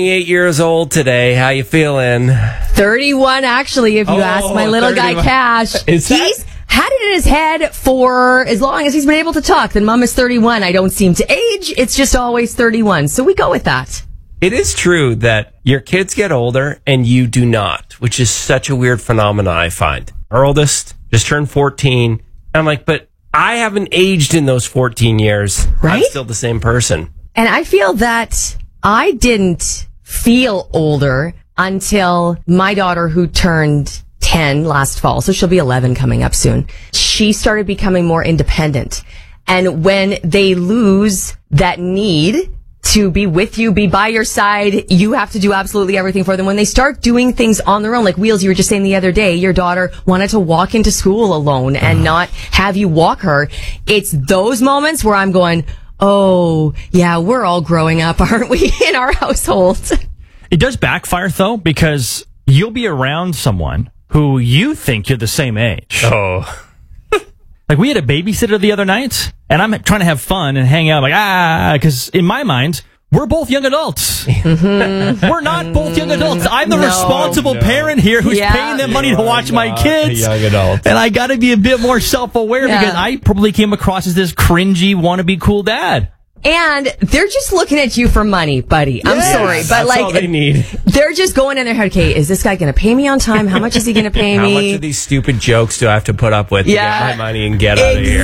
years old today. How you feeling? 31, actually, if you ask my little 31. guy Cash. He's had it in his head for as long as he's been able to talk. Then Mom is 31. I don't seem to age. It's just always 31. So we go with that. It is true that your kids get older and you do not, which is such a weird phenomenon, I find. Our oldest just turned 14. And I'm like, but I haven't aged in those 14 years. Right? I'm still the same person. And I feel that I didn't feel older until my daughter, who turned 10 last fall, so she'll be 11 coming up soon, she started becoming more independent. And when they lose that need to be with you, be by your side, you have to do absolutely everything for them. When they start doing things on their own, like Wheels, you were just saying the other day, your daughter wanted to walk into school alone and not have you walk her. It's those moments where I'm going, oh, yeah, we're all growing up, aren't we, in our household? It does backfire, though, because you'll be around someone who you think you're the same age. Oh. Like, we had a babysitter the other night, and I'm trying to have fun and hang out, because in my mind, we're both young adults. Mm-hmm. We're not both young adults. I'm the responsible parent here who's paying them money to watch my kids. Young adult. And I got to be a bit more self-aware because I probably came across as this cringy, wannabe cool dad. And they're just looking at you for money, buddy. I'm sorry, but that's all they need. They're just going in their head, okay, is this guy going to pay me on time? How much is he going to pay me? How much of these stupid jokes do I have to put up with to get my money and get out of here?